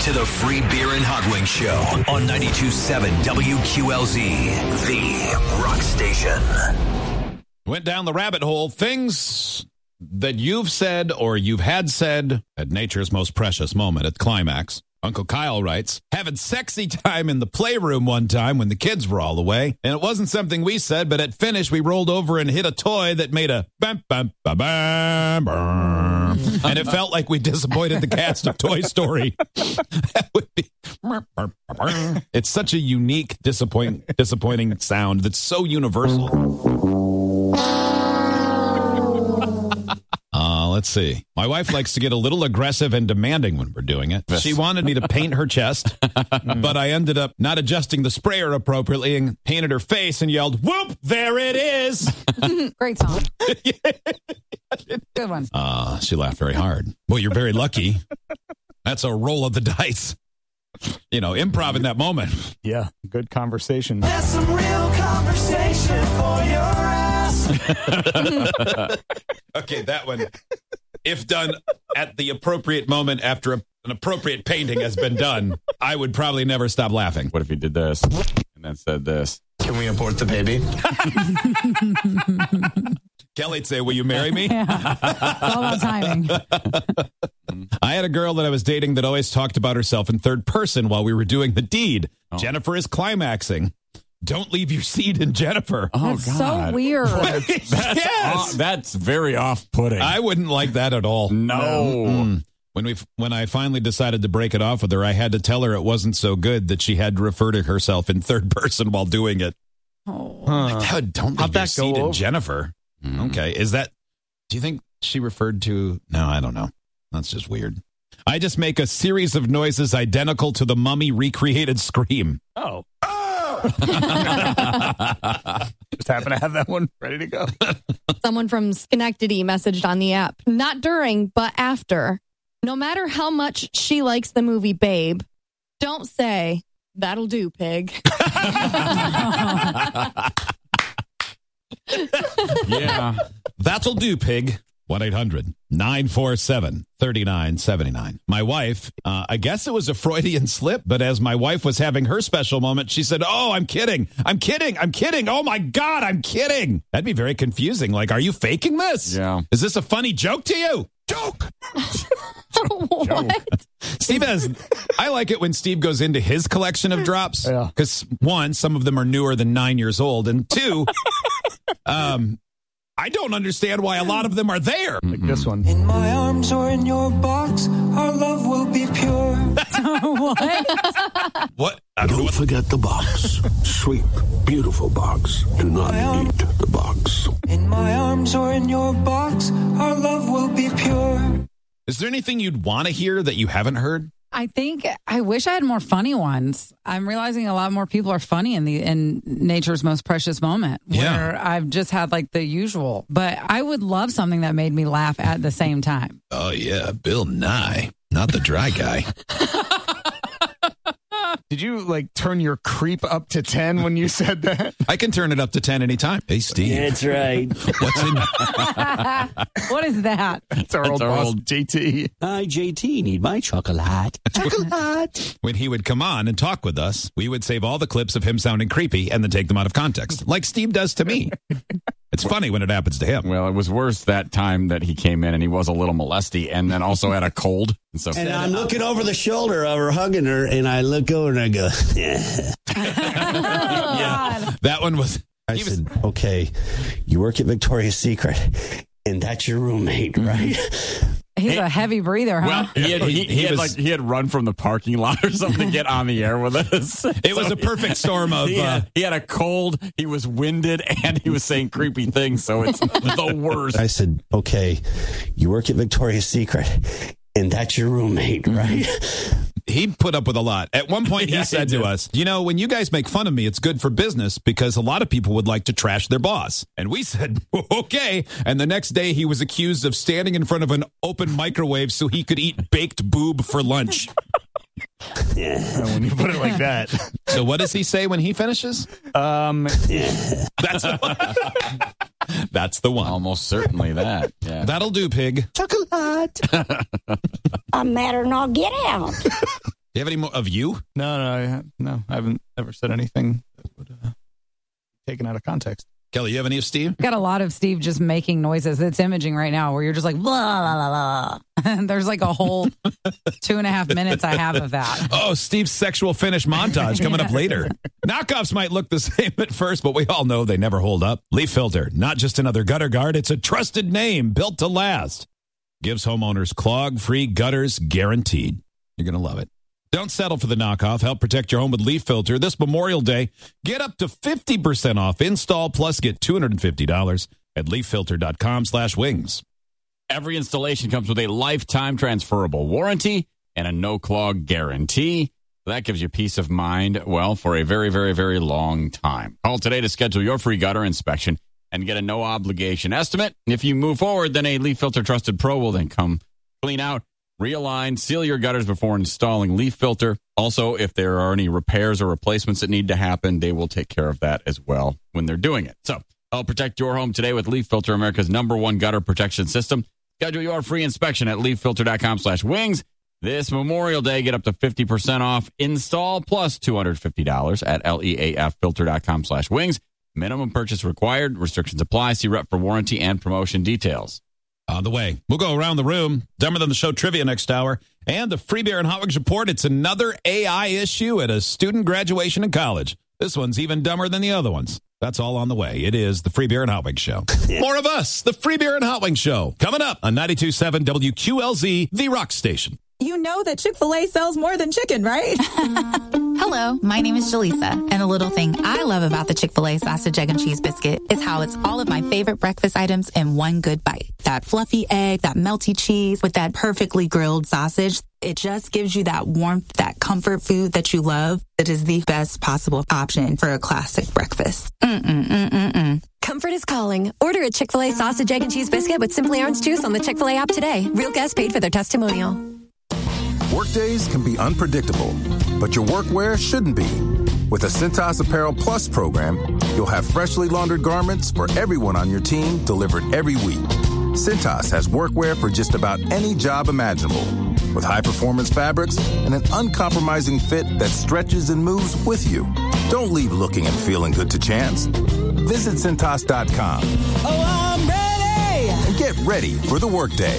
to the Free Beer and Hot Wings Show on 92.7 WQLZ, the rock station. Went down the rabbit hole. Things that you've said or you've had said at nature's most precious moment at climax. Uncle Kyle writes, having sexy time in the playroom one time when the kids were all away. And it wasn't something we said, but at finish, we rolled over and hit a toy that made a bam, bam, bam, bam, bam. And it felt like we disappointed the cast of Toy Story. That would be... It's such a unique, disappointing sound that's so universal. Let's see. My wife likes to get a little aggressive and demanding when we're doing it. She wanted me to paint her chest, but I ended up not adjusting the sprayer appropriately and painted her face and yelled, "Whoop, there it is." Great song. Good one. She laughed very hard. Well, you're very lucky. That's a roll of the dice. You know, improv in that moment. Yeah, good conversation. That's some real conversation for your ass. Okay, that one, if done at the appropriate moment after an appropriate painting has been done, I would probably never stop laughing. What if he did this and then said this? Can we abort the baby? Kelly'd say, "Will you marry me?" Yeah. It's all about timing. I had a girl that I was dating that always talked about herself in third person while we were doing the deed. Oh. Jennifer is climaxing. Don't leave your seed in Jennifer. Oh, That's God. so weird. That's very off-putting. I wouldn't like that at all. No. When I finally decided to break it off with her, I had to tell her it wasn't so good that she had to refer to herself in third person while doing it. Oh. Like, don't leave your seed in Jennifer. Okay. Do you think she referred to... No, I don't know. That's just weird. I just make a series of noises identical to the Mummy recreated scream. Oh. Just happen to have that one ready to go. Someone from Schenectady messaged on the app, not during, but after. No matter how much she likes the movie Babe, don't say, "That'll do, pig." Yeah. That'll do, pig. 1-800-947-3979. My wife, I guess it was a Freudian slip, but as my wife was having her special moment, she said, "Oh, I'm kidding. I'm kidding. I'm kidding. Oh, my God, I'm kidding." That'd be very confusing. Like, are you faking this? Yeah. Is this a funny joke to you? Joke. What? Steve I like it when Steve goes into his collection of drops. Yeah. Because, one, some of them are newer than 9 years old. And two, I don't understand why a lot of them are there. Like this one. In my arms or in your box, our love will be pure. What? Don't forget the box. Sweet, beautiful box. Do not eat the box. In my arms or in your box, our love will be pure. Is there anything you'd want to hear that you haven't heard? I wish I had more funny ones. I'm realizing a lot more people are funny in nature's most precious moment. Where I've just had like the usual, but I would love something that made me laugh at the same time. Oh yeah, Bill Nye, not the dry guy. Did you like turn your creep up to 10 when you said that? I can turn it up to 10 anytime. Hey, Steve. That's right. What's in? What is that? It's our old boss, JT. I, JT, need my chocolate. Chocolate. When he would come on and talk with us, we would save all the clips of him sounding creepy and then take them out of context, like Steve does to me. It's funny when it happens to him. Well, it was worse that time that he came in and he was a little molesty and then also had a cold. And I'm looking over the shoulder of her, hugging her, and I look over and I go, yeah. That one was... I said, okay, you work at Victoria's Secret, and that's your roommate, right? He's a heavy breather, huh? Well, he had run from the parking lot or something to get on the air with us. It was a perfect storm of... He had a cold, he was winded, and he was saying creepy things, so it's the worst. I said, okay, you work at Victoria's Secret, and that's your roommate, right? He put up with a lot. At one point, he said to us, you know, when you guys make fun of me, it's good for business because a lot of people would like to trash their boss. And we said, okay. And the next day, he was accused of standing in front of an open microwave so he could eat baked boob for lunch. Yeah. When you put it like that. So what does he say when he finishes? That's the one. Almost certainly that. Yeah. That'll do, pig. Chocolate. I'm mad or not, get out. you have any more of you? No, I haven't ever said anything that would be taken out of context. Kelly, you have any of Steve? Got a lot of Steve just making noises. It's imaging right now where you're just like, blah, blah, blah, blah. There's like a whole 2.5 minutes I have of that. Oh, Steve's sexual finish montage coming up later. Knockoffs might look the same at first, but we all know they never hold up. Leaf Filter, not just another gutter guard, it's a trusted name built to last. Gives homeowners clog-free gutters guaranteed. You're going to love it. Don't settle for the knockoff. Help protect your home with Leaf Filter. This Memorial Day, get up to 50% off install, plus get $250 at leaffilter.com/wings. Every installation comes with a lifetime transferable warranty and a no-clog guarantee. That gives you peace of mind, well, for a very, very, very long time. Call today to schedule your free gutter inspection and get a no-obligation estimate. If you move forward, then a Leaf Filter Trusted Pro will then come clean out, realign, seal your gutters before installing Leaf Filter. Also, if there are any repairs or replacements that need to happen, they will take care of that as well when they're doing it. So, help protect your home today with Leaf Filter, America's #1 gutter protection system. Schedule your free inspection at leaffilter.com/wings. This Memorial Day, get up to 50% off install plus $250 at leaffilter.com/wings. Minimum purchase required. Restrictions apply. See rep for warranty and promotion details. On the way, we'll go around the room. Dumber Than the Show trivia next hour. And the Free Beer and Hot Wings report. It's another AI issue at a student graduation in college. This one's even dumber than the other ones. That's all on the way. It is the Free Beer and Hot Wings Show. More of us, the Free Beer and Hot Wings Show. Coming up on 92.7 WQLZ, the Rock Station. You know that Chick-fil-A sells more than chicken, right? Hello, my name is Jaleesa, and a little thing I love about the Chick-fil-A sausage, egg, and cheese biscuit is how it's all of my favorite breakfast items in one good bite. That fluffy egg, that melty cheese with that perfectly grilled sausage. It just gives you that warmth, that comfort food that you love. That is the best possible option for a classic breakfast. Comfort is calling. Order a Chick-fil-A sausage, egg, and cheese biscuit with Simply Orange Juice on the Chick-fil-A app today. Real guests paid for their testimonial. Workdays can be unpredictable, but your workwear shouldn't be. With the Cintas Apparel Plus program, you'll have freshly laundered garments for everyone on your team delivered every week. Cintas has workwear for just about any job imaginable, with high-performance fabrics and an uncompromising fit that stretches and moves with you. Don't leave looking and feeling good to chance. Visit Cintas.com. Oh, I'm ready! And get ready for the workday.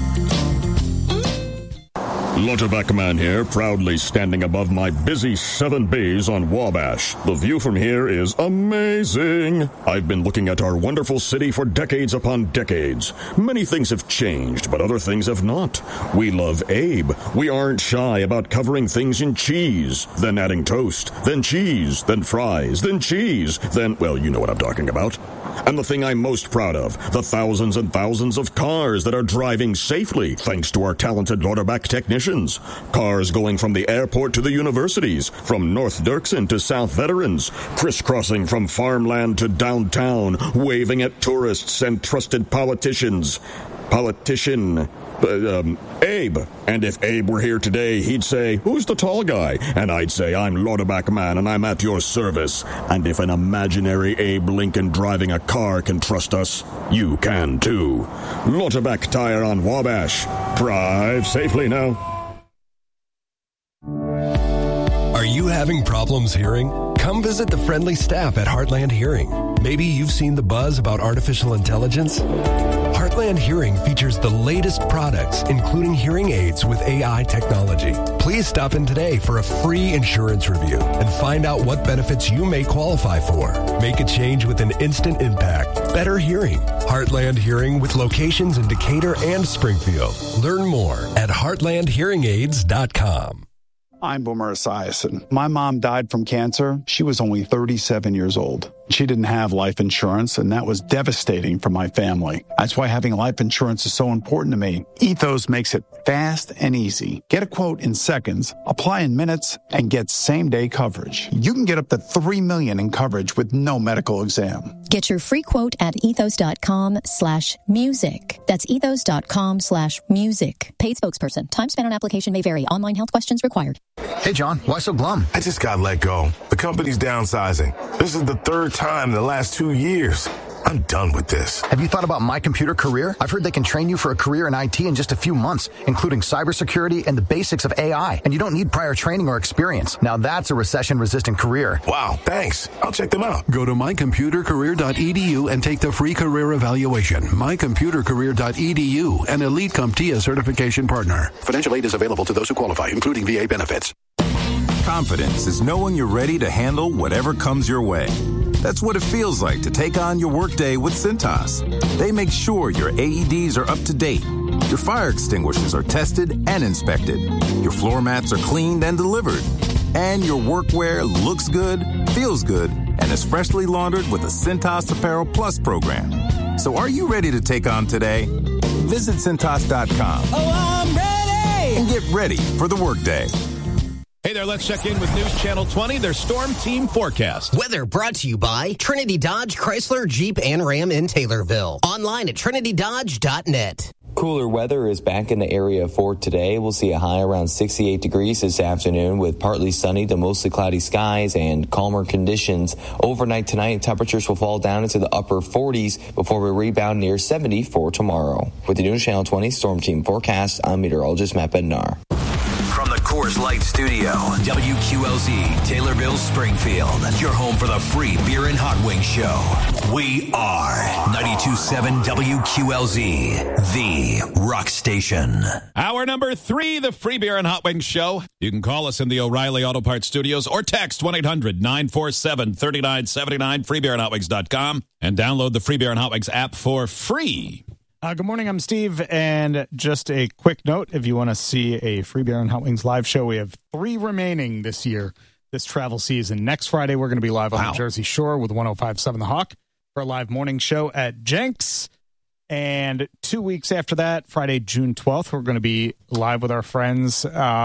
Lauterbach Man here, proudly standing above my busy 7 bays on Wabash. The view from here is amazing. I've been looking at our wonderful city for decades upon decades. Many things have changed, but other things have not. We love Abe. We aren't shy about covering things in cheese, then adding toast, then cheese, then fries, then cheese, then, well, you know what I'm talking about. And the thing I'm most proud of, the thousands and thousands of cars that are driving safely thanks to our talented Lauterbach technicians. Cars going from the airport to the universities, from North Dirksen to South Veterans, crisscrossing from farmland to downtown, waving at tourists and trusted politicians. Abe. And if Abe were here today, he'd say, "Who's the tall guy?" And I'd say, "I'm Lauterbach Man, and I'm at your service." And if an imaginary Abe Lincoln driving a car can trust us, you can too. Lauterbach Tire on Wabash. Drive safely now. Are you having problems hearing? Come visit the friendly staff at Heartland Hearing. Maybe you've seen the buzz about artificial intelligence. Heartland Hearing features the latest products, including hearing aids with AI technology. Please stop in today for a free insurance review and find out what benefits you may qualify for. Make a change with an instant impact. Better hearing. Heartland Hearing with locations in Decatur and Springfield. Learn more at heartlandhearingaids.com. I'm Boomer Esiason. My mom died from cancer. She was only 37 years old. She didn't have life insurance, and that was devastating for my family. That's why having life insurance is so important to me. Ethos makes it fast and easy. Get a quote in seconds, apply in minutes, and get same-day coverage. You can get up to $3 million in coverage with no medical exam. Get your free quote at ethos.com/music. That's ethos.com/music. Paid spokesperson. Time spent on application may vary. Online health questions required. Hey, John, why so glum? I just got let go. The company's downsizing. This is the third time in the last 2 years. I'm done with this. Have you thought about My Computer Career? I've heard they can train you for a career in IT in just a few months, including cybersecurity and the basics of AI. And you don't need prior training or experience. Now that's a recession-resistant career. Wow, thanks. I'll check them out. Go to mycomputercareer.edu and take the free career evaluation. mycomputercareer.edu, an Elite CompTIA certification partner. Financial aid is available to those who qualify, including VA benefits. Confidence is knowing you're ready to handle whatever comes your way. That's what it feels like to take on your workday with Cintas. They make sure your AEDs are up to date, your fire extinguishers are tested and inspected, your floor mats are cleaned and delivered, and your workwear looks good, feels good, and is freshly laundered with the Cintas Apparel Plus program. So are you ready to take on today? Visit Cintas.com. Oh, I'm ready! And get ready for the workday. Hey there, let's check in with News Channel 20, their Storm Team forecast. Weather brought to you by Trinity Dodge, Chrysler, Jeep, and Ram in Taylorville. Online at trinitydodge.net. Cooler weather is back in the area for today. We'll see a high around 68 degrees this afternoon with partly sunny to mostly cloudy skies and calmer conditions. Overnight tonight, temperatures will fall down into the upper 40s before we rebound near 70 for tomorrow. With the News Channel 20 Storm Team forecast, I'm meteorologist Matt Bednar. From the Coors Light Studio, WQLZ, Taylorville, Springfield. Your home for the free beer and hot wing show. We are 92.7 WQLZ, the rock station. Hour number 3, the free beer and hot wing show. You can call us in the O'Reilly Auto Parts studios or text 1-800-947-3979, freebeerandhotwings.com, and download the Free Beer and Hot Wings app for free. Good morning, I'm Steve, and just a quick note, if you want to see a Free Beer and Hot Wings live show, we have 3 remaining this year, this travel season. Next Friday, we're going to be live on the Jersey Shore with 105.7 The Hawk for a live morning show at Jenks, and 2 weeks after that, Friday, June 12th, we're going to be live with our friends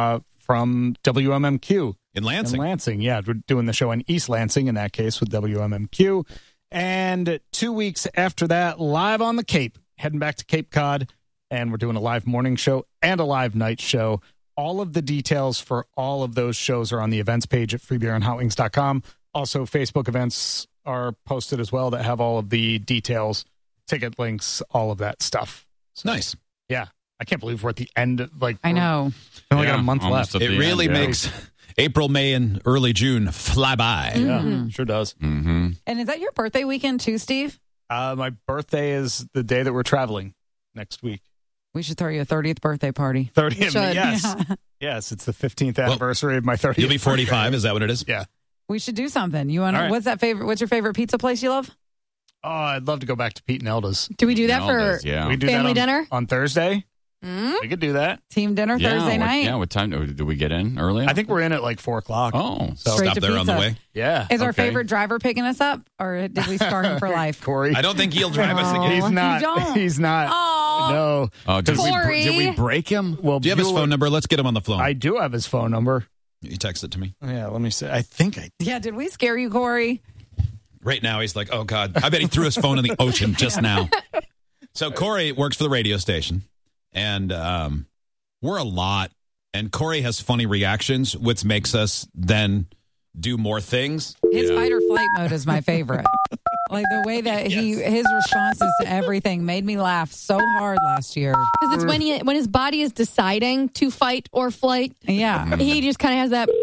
from WMMQ. In Lansing. Yeah, we're doing the show in East Lansing, in that case, with WMMQ, and 2 weeks after that, live on the Cape. Heading back to Cape Cod, and we're doing a live morning show and a live night show. All of the details for all of those shows are on the events page at freebeerandhotwings.com. Also, Facebook events are posted as well that have all of the details, ticket links, all of that stuff. So, nice. Yeah. I can't believe we're at the end. I know. We only got a month left. It really makes April, May, and early June fly by. Yeah, sure does. Mm-hmm. And is that your birthday weekend too, Steve? My birthday is the day that we're traveling next week. We should throw you a 30th birthday party. 30th, yes. Yeah. Yes, it's the 15th anniversary of my 30th. You'll be 45, birthday. Is that what it is? Yeah. We should do something. You want? Right. What's your favorite pizza place you love? Oh, I'd love to go back to Pete and Elda's. Do we do that for we do family that dinner? On Thursday? We could do that. Team dinner Thursday night? Yeah, what time do we get in early? I think we're in at like 4 o'clock. Oh, so stop there on the way. Yeah. Is our favorite driver picking us up, or did we scar him for life? Corey. I don't think he'll drive us again. He's not. You don't? He's not. Oh. No. Oh, did we break him? Well, do you have his phone number? Let's get him on the phone. I do have his phone number. You text it to me. Yeah, let me see. I think I did. Yeah, did we scare you, Corey? Right now, he's like, oh, God. I bet he threw his phone in the ocean just now. So Corey works for the radio station, and we're a lot, and Corey has funny reactions, which makes us then do more things. His fight or flight mode is my favorite. Like the way that his responses to everything made me laugh so hard last year. Because it's when his body is deciding to fight or flight. Yeah. He just kind of has that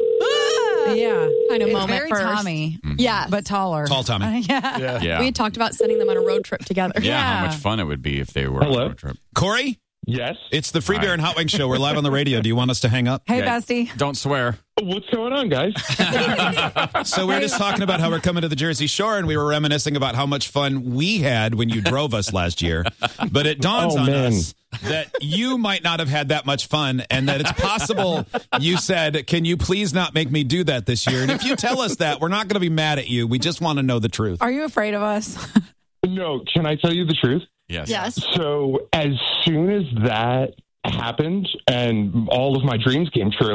kind of moment very first. Tommy. Yeah. But taller. Tall Tommy. Yeah. We had talked about sending them on a road trip together. Yeah, how much fun it would be if they were on a road trip. Corey? Yes? It's the Free Beer and Hot Wings show. We're live on the radio. Do you want us to hang up? Hey, bestie. Don't swear. What's going on, guys? So we're just talking about how we're coming to the Jersey Shore, and we were reminiscing about how much fun we had when you drove us last year. But it dawns on us that you might not have had that much fun, and that it's possible you said, can you please not make me do that this year? And if you tell us that, we're not going to be mad at you. We just want to know the truth. Are you afraid of us? No. Can I tell you the truth? Yes. So as soon as that happened and all of my dreams came true,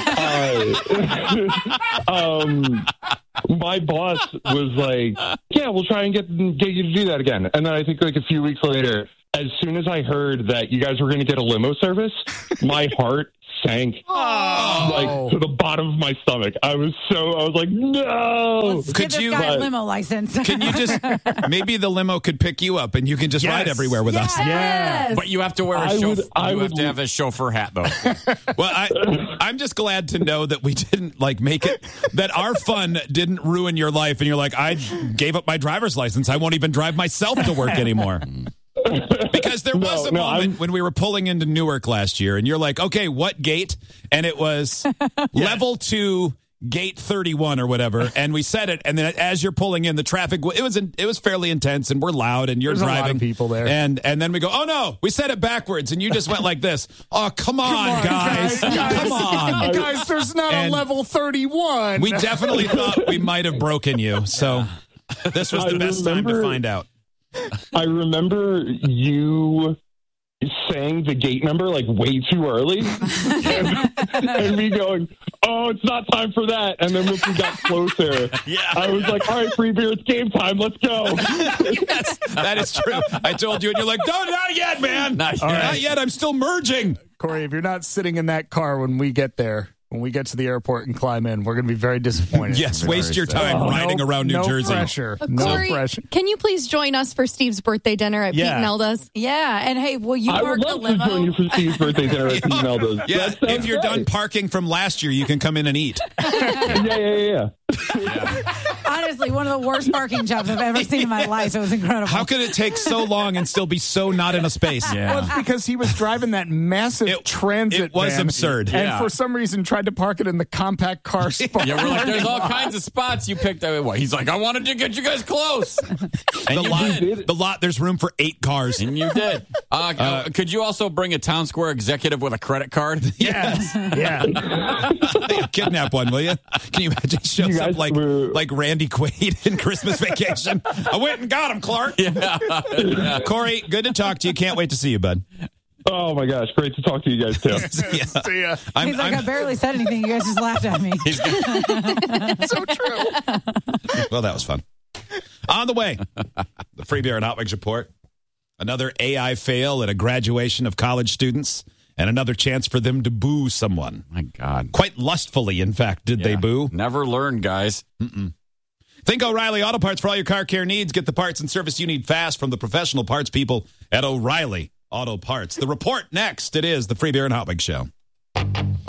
my boss was like, yeah, we'll try and get you to do that again. And then I think like a few weeks later, as soon as I heard that you guys were going to get a limo service, my heart sank like to the bottom of my stomach. I was like, no. Let's give this guy a limo license. Can you just, maybe the limo could pick you up and you can just ride everywhere with us. Yes. But you have to wear a chauffeur. You have to have a chauffeur hat, though. Well, I'm just glad to know that we didn't make it, that our fun didn't ruin your life. And you're like, I gave up my driver's license. I won't even drive myself to work anymore. Because there was a moment when we were pulling into Newark last year, and you're like, okay, what gate? And it was level 2, gate 31 or whatever. And we said it, and then as you're pulling in, the traffic, it was fairly intense, and we're loud, and you're driving. A lot of people there. And then we go, oh no, we said it backwards, and you just went like this. Oh, come on, guys. Come on. Guys, there's not a level 31. We definitely thought we might have broken you. So this was the best time to find out. I remember you saying the gate number way too early and me going, oh, it's not time for that. And then once we got closer, I was like, all right, free beer, it's game time. Let's go. Yes, that is true. I told you, and you're like, no, not yet, man. Not yet. I'm still merging. Corey, if you're not sitting in that car when we get there, when we get to the airport and climb in, we're going to be very disappointed. Yes, waste your time riding around New Jersey. Pressure. Corey, No pressure. Can you please join us for Steve's birthday dinner at Pete and Elda's? Yeah, and hey, will you I park would the love limo? to join you for Steve's birthday dinner at Pete and Elda's. Yeah, if you're done parking from last year, you can come in and eat. Yeah. Honestly, one of the worst parking jobs I've ever seen in my life. It was incredible. How could it take so long and still be so not in a space? Well, it's because he was driving that massive transit It was van, absurd. And for some reason tried to park it in the compact car spot. Yeah, we're like, there's all kinds of spots you picked. He's like, I wanted to get you guys close. And the lot, there's room for 8 cars. And you did. Could you also bring a Town Square executive with a credit card? Yes. Yeah. Kidnap one, will you? Can you imagine? Shows up like Randy Quaid in Christmas Vacation. I went and got him, Clark. Yeah. Corey, good to talk to you. Can't wait to see you, bud. Oh, my gosh. Great to talk to you guys, too. See ya. He's like, I barely said anything. You guys just laughed at me. So true. Well, that was fun. On the way, the Free Beer and Hot Wings report. Another AI fail at a graduation of college students, and another chance for them to boo someone. My God. Quite lustfully, in fact, did they boo? Never learn, guys. Think O'Reilly Auto Parts for all your car care needs. Get the parts and service you need fast from the professional parts people at O'Reilly Auto Parts. The report next. It is the Free Beer and Hot Wings Show.